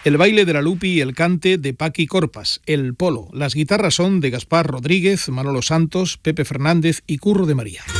El baile de la Lupi y el cante de Paqui Corpas, el polo. Las guitarras son de Gaspar Rodríguez, Manolo Santos, Pepe Fernández y Curro de María.